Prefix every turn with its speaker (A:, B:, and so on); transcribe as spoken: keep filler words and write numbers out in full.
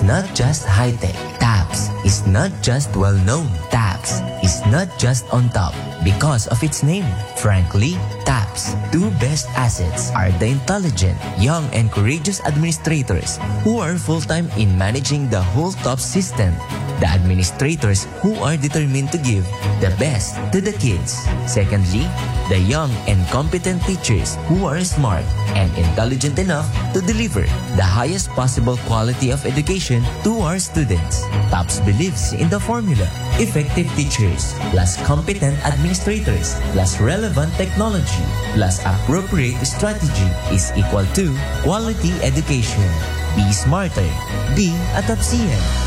A: not just high-tech. TAPS is not just well-known. TAPS is not just on top because of its name. Frankly, TAPS' two best assets are the intelligent, young, and courageous administrators who are full-time in managing the whole TAPS system. The administrators who are determined to give the best to the kids. Secondly, the young and competent teachers who are smart and intelligent enough to deliver the highest possible quality of education to our students. TAPS believes in the formula: effective teachers plus competent administrators plus relevant technology plus appropriate strategy is equal to quality education. Be smarter. Be a TAPSian.